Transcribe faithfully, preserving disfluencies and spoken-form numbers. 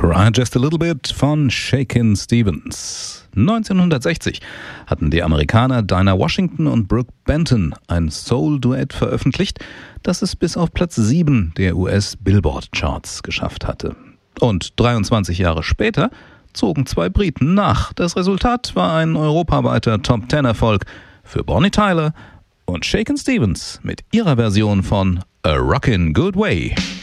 Cry Just a Little Bit von Shakin' Stevens. neunzehnhundertsechzig hatten die Amerikaner Dinah Washington und Brooke Benton ein Soul-Duett veröffentlicht, das es bis auf Platz sieben der U S-Billboard-Charts geschafft hatte. Und dreiundzwanzig Jahre später zogen zwei Briten nach. Das Resultat war ein europaweiter Top-Ten-Erfolg für Bonnie Tyler und Shakin' Stevens mit ihrer Version von A Rockin' Good Way.